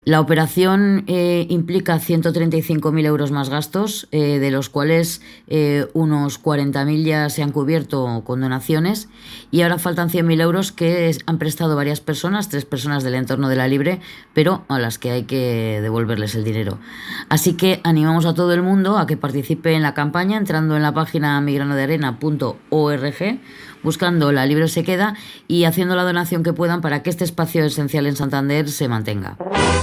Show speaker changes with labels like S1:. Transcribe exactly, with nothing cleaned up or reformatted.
S1: La operación eh, implica ciento treinta y cinco mil euros más gastos, eh, de los cuales eh, unos cuarenta mil ya se han cubierto con donaciones y ahora faltan cien mil euros que es, han prestado varias personas, tres personas del entorno de la Libre, pero a las que hay que devolverles el dinero. Así que animamos a todo el mundo a que participe en la campaña entrando en la página migranodearena punto org, buscando La Libre se queda y haciendo la donación que puedan para que este espacio esencial en Santander se mantenga.